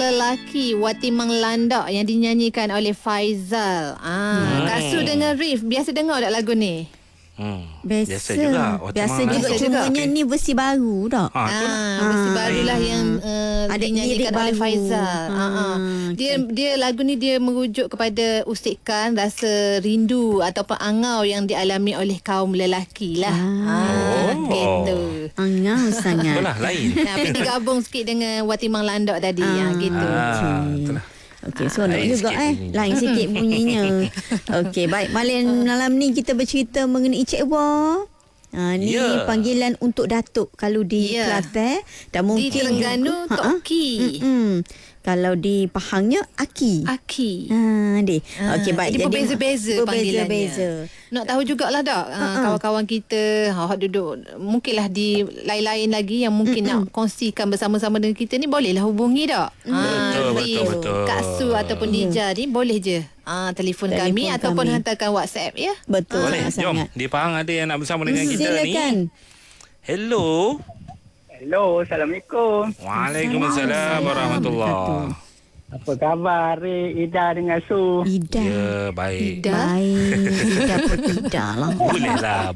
Lelaki Watimang Landak yang dinyanyikan oleh Faizal. Kak Su dengan Rif biasa dengar tak lagu ni? Biasa juga. Biasa juga. Cumanya ni versi baru tak? Versi barulah yang ada dinyanyikan oleh baru. Faizal. Dia lagu ni dia merujuk kepada usikan rasa rindu ataupun angau yang dialami oleh kaum lelaki lah. Gitu. Angau sangat. Itulah lain. Tapi digabung sikit dengan Watimang Landak tadi. Gitu. Okey. Okey, seronok juga lain sikit bunyinya. Okey, baik. Malam ni kita bercerita mengenai Cik Wa. Ni panggilan untuk Datuk kalau di Kelantan dan mungkin di Terengganu Tok Ki. Kalau di Pahangnya Aki. Okey, baik. Jadi berbeza-beza panggilannya. Berbeza. Nak tahu jugalah tak kawan-kawan kita duduk mungkinlah di lain-lain lagi yang mungkin nak kongsikan bersama-sama dengan kita ni, bolehlah hubungi tak? Betul. Kak Su ataupun Dija ni boleh je telefon kami ataupun hantarkan WhatsApp ya. Betul. Boleh. Jom. Di Pahang ada yang nak bersama dengan kita ni. Silakan. Hello. Assalamualaikum. Waalaikumsalam warahmatullahi. Apa khabar Ida dengan Su? Ida. Ya, baik. Baik. Ida pun tidak lah. Boleh lah.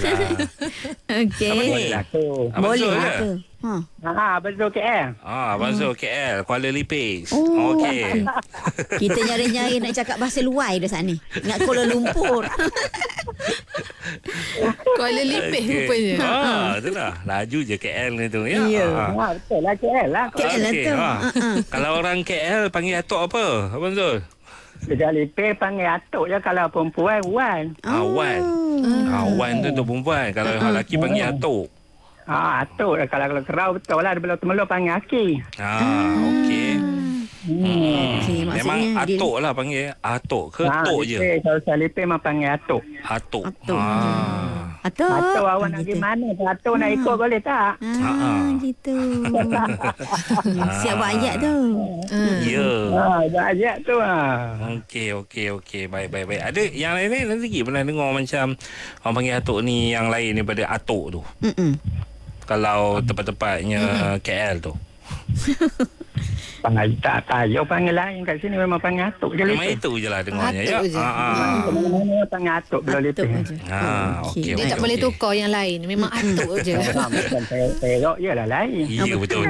Okey. Boleh apa? Abang Zul KL. Abang Zul KL, Kuala Lipis. Oh, Okey. Kita nyari-nyari nak cakap bahasa luar dah saat ni. Ingat Kuala Lumpur. Kuala Lipis rupanya. Itulah. Laju je KL ni tu ya. Ya. Betul lah KL lah. KL lah tu. Kalau orang KL panggil atuk apa, Abang Zul? Sejak Lipis panggil atuk je, kalau perempuan Wan. Wan. Wan tu untuk perempuan. Kalau orang lelaki panggil atuk. Atuk lah. Kalau kerau betul lah. Bila temelur panggil Aki. Okey. Okey, Memang maksudnya atuk lah panggil. Atuk ke tok je? Kalau saya Lipis memang panggil atuk. Atuk. Atuk. Atuk awak nak pergi mana? Atuk nak ikut boleh tak? Gitu. Siap buat ayat tu. Ya. Ajak tu Okey. Baik. Ada yang lain lagi pernah dengar macam orang panggil atuk ni yang lain daripada atuk tu? Kalau tempat-tempatnya KL tu. Tak tahu panggil lain kat sini memang panggil atuk je. Memang itu je lah dengarnya ya. Mana panggil atuk bila Lipis. Okey. Dia tak boleh tukar yang lain. Memang atuk je. Terok je lah lain. Ya, betul.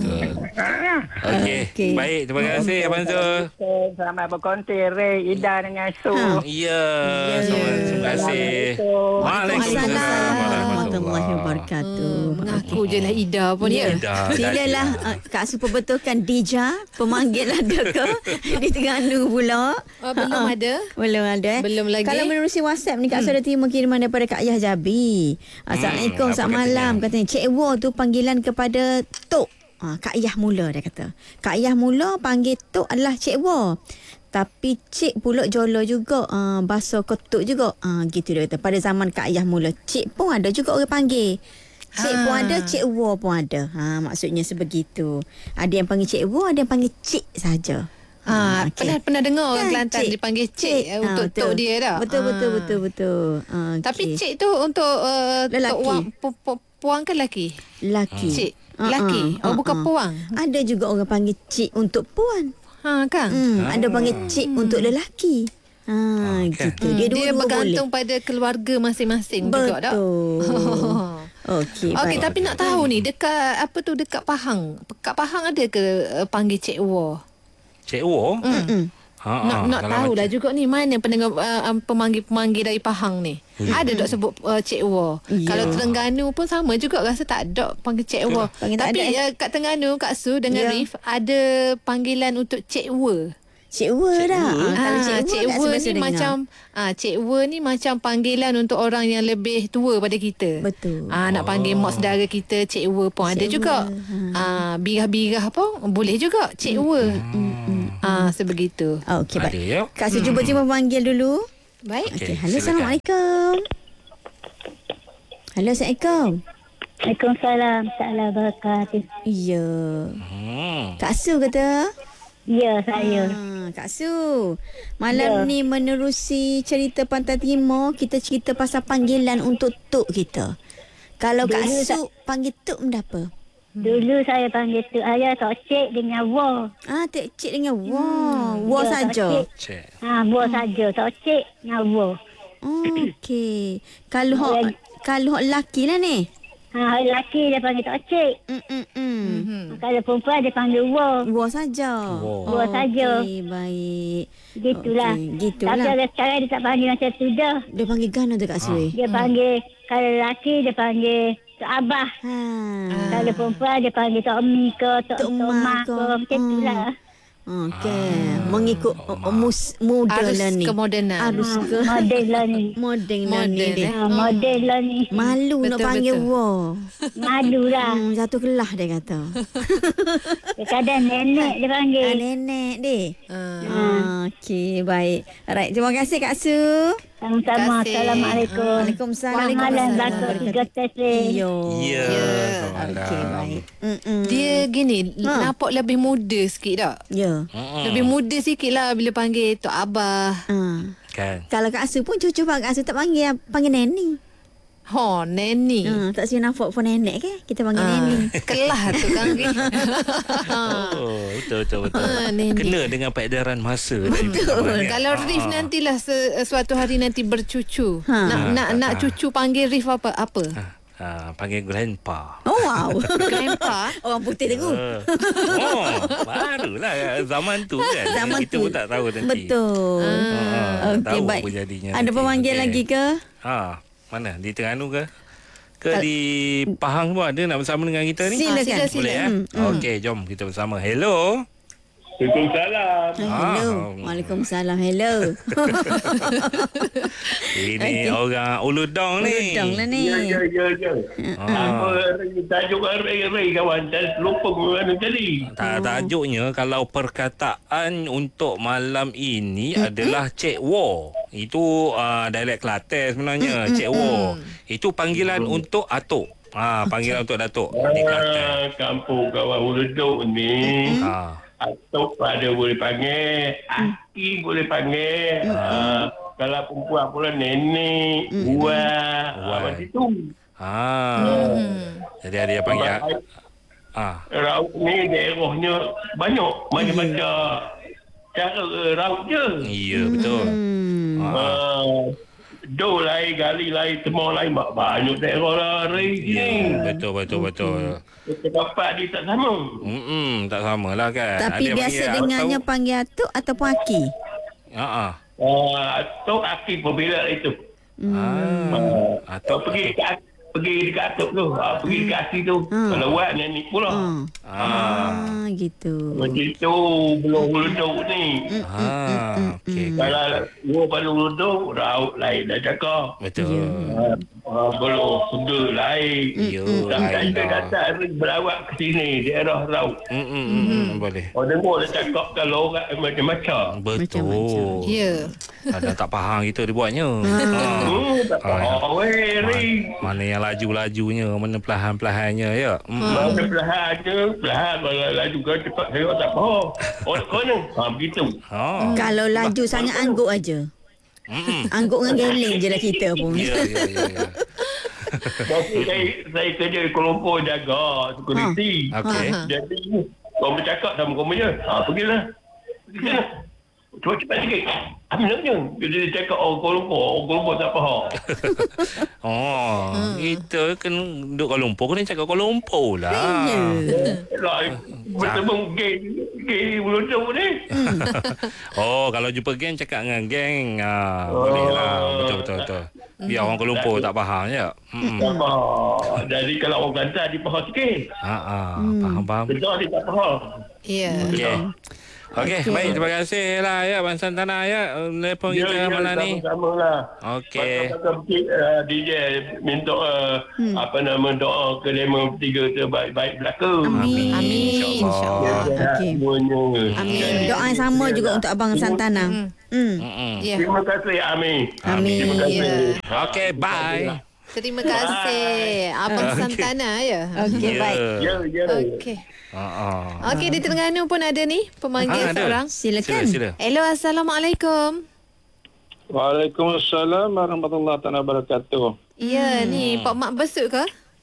Okey. Baik, terima kasih Abang Zul. Selamat berkonti Ray, Ida dengan Su. Ya. Terima kasih. Waalaikumsalam warahmatullahi wabarakatuh. Mengaku je lah Ida pun ya. Silalah Kak Su perbetulkan Dija pemanggil ada ke di Terengganu pula. Belum ada. Belum lagi. Kalau menerusi WhatsApp ni Kak Su ada terima kiriman daripada Kak Ayah Jabi. Assalamualaikum, selamat malam. Katanya Cik Wo tu panggilan kepada Tok. Kak Ayah mula dia kata. Kak Ayah mula panggil Tok adalah Cik Wo. Tapi Cik pula jolo juga. Bahasa ketuk juga. Gitu dia kata. Pada zaman Kak Ayah mula, Cik pun ada juga orang panggil. Cik pun ada, Cik Wo pun ada. Maksudnya sebegitu. Ada yang panggil Cik Wo, ada yang panggil Cik saja. Pernah dengar orang Kelantan dipanggil Cik untuk tok dia dah. Betul. Tapi Cik tu untuk lelaki. Puang ke lelaki? Lelaki. Cik lelaki. Bukan puang. Ada juga orang panggil Cik untuk puan. Kan? Ada panggil Cik untuk lelaki. Gitu. Dia bergantung pada keluarga masing-masing juga tak? Okey, tapi nak tahu ni dekat dekat Pahang. Dekat Pahang ada ke panggil Cik Wo? Cik Wo? Nak tahulah juga ni mana pendengar pemanggil dari Pahang ni. Ada tak sebut Cik Wo? Kalau Terengganu pun sama juga, rasa tak ada panggil Cik Wo. Tapi kat Terengganu Kak Su dengan Rif ada panggilan untuk Cik Wo. Cik Wo dah. Cik Wo ni macam Cik Wo ni macam panggilan untuk orang yang lebih tua pada kita. Betul. Nak panggil mak saudara kita Cik Wo pun ada juga. Birah-birah pun boleh juga Cik Wo. Sebegitu. Okey, baik. Kak Su cuba panggil dulu. Baik. Okey, halo, assalamualaikum. Halo, assalamualaikum. Waalaikumsalam. Salam barakatuh. Ya. Kak Su kata? Ya, saya. Kak Su, malam ni menerusi cerita Pantai Timur, kita cerita pasal panggilan untuk tok kita. Kalau Kak Su panggil tok benda apa? Dulu saya panggil Tok Ayah, Tok Cik dengan Wah. Tek cik dengan Wah Ya, saja. Tok Cik. Cik. Wah saja. Tok Cik dengan Wah. Okey. Kalau hak lelaki lah ni. Hari lelaki dia panggil Tok Cik. Kalau perempuan dia panggil Wah. Wah saja. Wah saja. Okey, baik. Gitulah. Okey, gitulah. Tapi ada sekarang dia tak panggil macam tu dah. Dia panggil Gana tu Kak Suri. Dia panggil, kalau lelaki dia panggil Tok Abah. Kalau perempuan dia panggil Tok Mi ke, Tok Mak ke. Macam tu lah. Okey. Mengikut model Arus lah ni. kemodenan. Arus ke. Model lah ni. Modern lah ni dia. Model lah ni. Malu nak Betul, panggil betul. Wah. Malu lah. Satu kelah dia kata. Kadang nenek dia panggil. Nenek dia. Okey, baik. Alright, terima kasih Kak Su. Sama-sama. Terima kasih. Assalamualaikum. Waalaikumsalam. Malam Waalaikumsalam. bakal 3 testing. Yo. Ya. Okey, baik. Dia gini, nampak lebih muda sikit tak? Ya. Lebih muda sikit lah bila panggil Tok Abah. Kan. Kalau Kak Su pun cucu Kak Su tak panggil Neni. Neni. Tak sih nampak pun nenek ke? Kita panggil Neni. Kelah tu kan. Oh, betul. Neni. Kena dengan peredaran masa. Betul. Kalau Rif nantilah suatu hari nanti bercucu. Nak cucu panggil Rif apa? Panggil grandpa. Oh wow. Grandpa. Orang putih tengok. Barulah zaman tu kan. Zaman Kita tu. pun tak tahu nanti. Betul. Okey, tahu baik. apa jadinya Ada nanti. pemanggil Okey. lagi ke? Mana? Di Terengganu ke? Di Pahang pun ada nak bersama dengan kita ni? Silakan. Boleh Okey, jom kita bersama. Hello. Waalaikumsalam. Hello. Waalaikumsalam. Hello. Ini orang Uludong ni. Udang lah ni. Ya. Apa tajuk hari kawan? Saya lupa mana tadi. Tajuknya kalau perkataan untuk malam ini adalah Cik Wo. Itu dialek Kelantan sebenarnya. Cik Wo. Itu panggilan untuk atuk. Panggilan untuk datuk di Kelantan. Kampung kawan Uluduk ni. Atuk ada boleh panggil, Aki boleh panggil. Kalau perempuan pula nenek, buat macam tu. Jadi ada yang panggil Raut ni daerahnya banyak macam-macam cara raut je. iya betul. Do lain, gali lain, semua lain. Banyak daerah lah hari ni. Betul. Tempat dia tak sama. Tak samalah kan. Tapi Ada yang biasa panggil dengannya panggil atuk ataupun Aki. Atuk Aki berbeza itu. Atuk Pergi dekat atuk tu. Pergi dekat Aki tu. Kalau buat nenek pula. Gitu. Macam tu belum duduk ni. Okey. Kalau gua baru duduk, raut lain dah cakap. Betul. Belum sudah lain. Ya, Sampai lain kita dah. datang berlawak ke sini, daerah raut. Boleh. Orang dengar dia cakap kalau orang macam-macam. Betul. Ya. Kadang tak faham kita dia buatnya. Tak tahu weh. Mana yang laju-lajunya, mana perlahan-perlahannya ya. Mana perlahan kalau laju kan cepat saya tak faham. Orang mana? Begitu. Kalau laju sangat angguk aja. Angguk dengan geleng je lah kita pun. Ya. Saya kerja di Kuala Lumpur jaga security. Okey. Jadi kau bercakap sama kau punya. Pergilah. Pergi sana. Cuba cepat sikit. Ambilnya. Dia cakap Kuala Lumpur tak faham. Kita kan duduk Kuala Lumpur, kena cakap Kuala Lumpur lah. Bertemu gay beruntung ni. Kalau jumpa geng cakap dengan geng. Boleh lah. Betul. Biar orang Kuala Lumpur tak faham je. Tak faham. Jadi kalau orang Kelantan dia faham sikit. Faham. Betul dia tak faham. Ya. Okey, baik. Terima kasih lah ya Abang Santana ya. Telefon kita malam ni. Sama-sama lah. Okey. DJ minta doa ke demo 3 terbaik belaka. Amin. InsyaAllah. Okey. Semuanya. Amin. Doa yang sama juga untuk Abang Santana. Ya. Terima kasih Amin. Amin. Terima kasih. Okey, bye. Terima kasih Abang Santana ya. Okey, baik. Ya. Okey. Okey, di Terengganu pun ada ni pemanggil ada. seorang. Silakan. Sila. Hello, Assalamualaikum. Waalaikumsalam warahmatullahi wabarakatuh. Ya, ni Pak Mak Besut ke?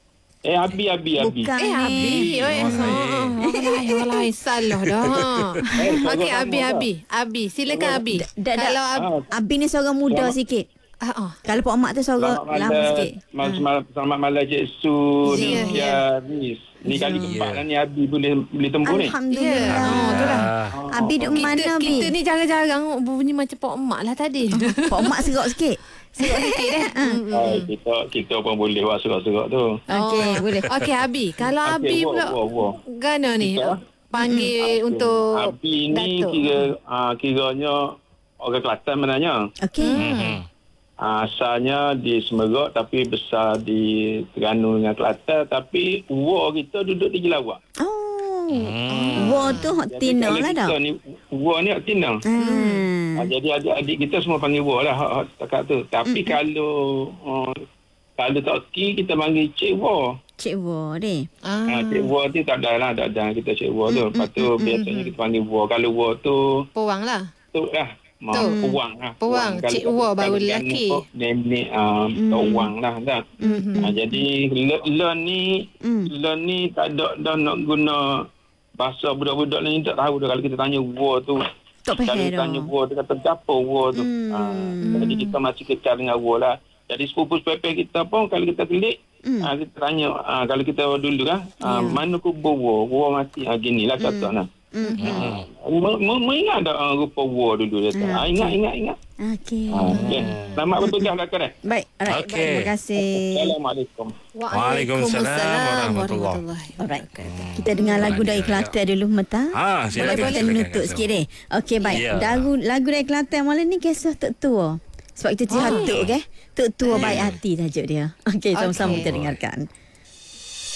Abi. Bukan Abi. Orang lain salah dah. Okey, Abi. Silakan Abi. Kalau Abi ni seorang muda sikit. Kalau Pak Mak tu seorang lama sikit. Selamat malam Cik Su, Nikia, Riz. Ni kali keempat lah ni Abi boleh tembus ni. Alhamdulillah. Itulah. Abi duduk mana Abi? Kita ni jarang-jarang bunyi macam Pak Mak lah tadi. Pak Mak serok sikit. Serok sikit dah. Kita pun boleh buat serak-serak tu. Okey, boleh. Okey Abi, kalau Abi pula gana ni panggil untuk Abi ni Datuk. kiranya orang Kelantan sebenarnya. Okey. Asalnya di Semerak tapi besar di Terengganu dengan Kelantan, tapi Uwa kita duduk di Jelawak. War tu hot tina lah dah. Uwa ni hot tina. Jadi adik-adik kita semua panggil Uwa lah hot takat tu. Tapi kalau tak okey kita panggil Cik Uwa. Cik War ni. Cik Uwa tu tak ada lah, tak ada kita Cik Uwa tu. Lepas tu biasanya kita panggil Uwa. Kalau Uwa tu Puang lah. tu lah. Puang lah. Puang. Cik Uwa baru lelaki. Nenek Puang lah dah. Jadi learn ni tak ada dah nak guna bahasa budak-budak ni tak tahu dah. Kalau kita tanya Uwa tu, Tak kalau faham kita tanya dah. Uwa tu kata apa Uwa tu. Jadi kita masih kecil dengan Uwa lah. Jadi sepupu-sepupu kita pun kalau kita kelik, kita tanya, kalau kita dulu kan, mana kubur Uwa mati, ginilah contohnya. Mengingat tak rupa War dulu dia tak? Ingat. Okey. Selamat bertugas lah kan. Baik, alright. Okey. Terima kasih. Assalamualaikum. Waalaikumsalam warahmatullahi. Alright. Kita dengar lagu dari Kelantan dulu Meta. Silakan. Boleh menutup sikit deh. Okey, baik. Ya. Lagu dari Kelantan malam ni kisah Tok Tua. Sebab kita cerita Tok ke. Tok Tua baik hati tajuk dia. Okey, sama-sama kita dengarkan.